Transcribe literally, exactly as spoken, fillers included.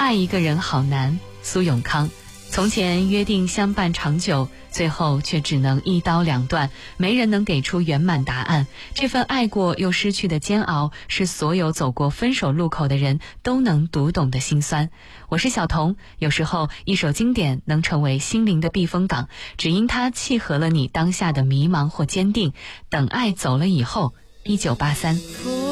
爱一个人好难，苏永康。从前约定相伴长久，最后却只能一刀两断，没人能给出圆满答案。这份爱过又失去的煎熬，是所有走过分手路口的人都能读懂的心酸。我是小童，有时候一首经典能成为心灵的避风港，只因它契合了你当下的迷茫或坚定。等爱走了以后，一九八三。